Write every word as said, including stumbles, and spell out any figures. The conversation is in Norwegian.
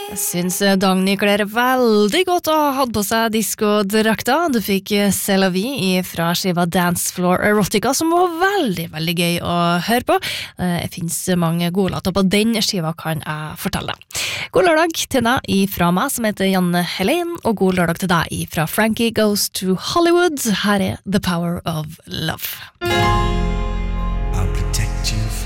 Jeg synes Dagny kler veldig godt å ha hatt på seg diskodrakta. Du fikk C'est la vie fra skiva Dance Floor Erotica, som var veldig, veldig gøy å høre på. Det finnes mange gode låter på den skiva, kan jeg fortelle deg. God lørdag til deg ifra meg, som heter Janne Helene, og god lørdag til deg ifra Frankie Goes to Hollywood. Her er The Power of Love.